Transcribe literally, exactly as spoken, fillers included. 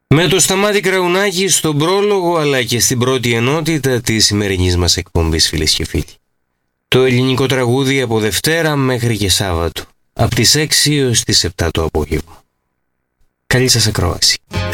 Με το Σταμάτη Κραουνάκη στον πρόλογο αλλά και στην πρώτη ενότητα της σημερινής μας εκπομπής, φίλες και φίλοι. Το ελληνικό τραγούδι από Δευτέρα μέχρι και Σάββατο, από τις έξι έως τις επτά το απόγευμα. Καλή σας ακρόαση.